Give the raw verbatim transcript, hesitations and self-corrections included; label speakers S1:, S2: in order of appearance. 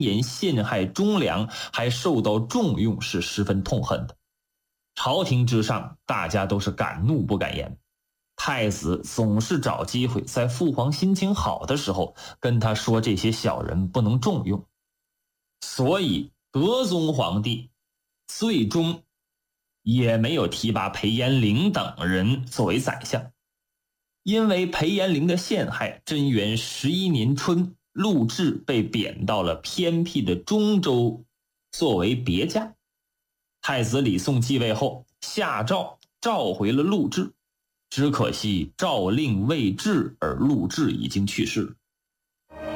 S1: 言陷害忠良，还受到重用，是十分痛恨的。朝廷之上，大家都是敢怒不敢言。太子总是找机会在父皇心情好的时候跟他说这些小人不能重用，所以德宗皇帝最终也没有提拔裴延龄等人作为宰相。因为裴延龄的陷害，贞元十一年春，陆贽被贬到了偏僻的中州作为别驾。太子李诵继位后，下诏召回了陆贽，只可惜诏令未至，而陆贽已经去世了。